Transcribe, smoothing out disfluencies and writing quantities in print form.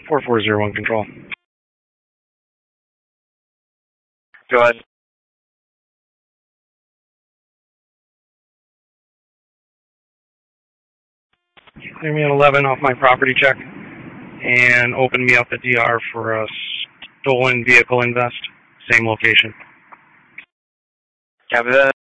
4401 control. Go ahead. Clear me at 11 off my property check and open me up the DR for a stolen vehicle invest. Same location. Copy that.